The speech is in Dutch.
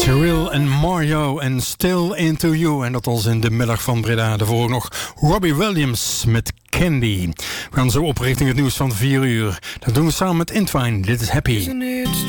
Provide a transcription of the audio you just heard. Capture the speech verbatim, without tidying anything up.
Cyril en Mario en Still Into You. En dat was in de middag van Breda. Daarvoor ook nog Robbie Williams met Candy. We gaan zo op richting het nieuws van vier uur. Dat doen we samen met Intwine. Dit is Happy.